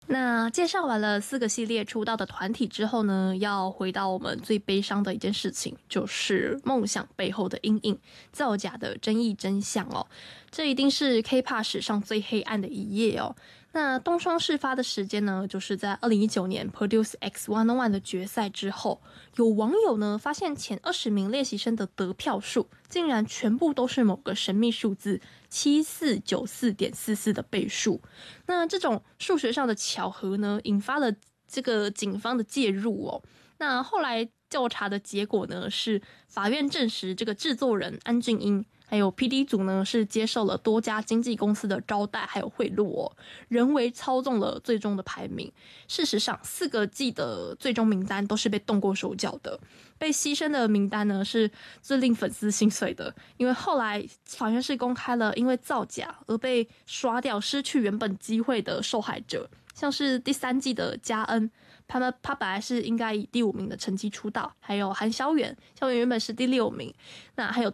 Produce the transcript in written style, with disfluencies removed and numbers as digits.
那介绍完了4个系列出道的团体之后呢，要回到我们最悲伤的一件事情，就是梦想背后的阴影，造假的争议真相哦。这一定是 K-pop 史上最黑暗的一页哦。那东窗事发的时间呢，就是在2019年 Produce X101 的决赛之后，有网友呢发现前20名练习生的得票数竟然全部都是某个神秘数字7494.44的倍数。那这种数学上的巧合呢，引发了这个警方的介入哦。那后来调查的结果呢，是法院证实这个制作人安俊英还有 PD 组呢是接受了多家经纪公司的招待还有贿赂哦，人为操纵了最终的排名。事实上4个季的最终名单都是被动过手脚的，被牺牲的名单呢是最令粉丝心碎的，因为后来法院是公开了因为造假而被刷掉失去原本机会的受害者，像是第3季的嘉恩，他本来是应该以第5名的成绩出道，还有韩小远，小远原本是第6名，那还有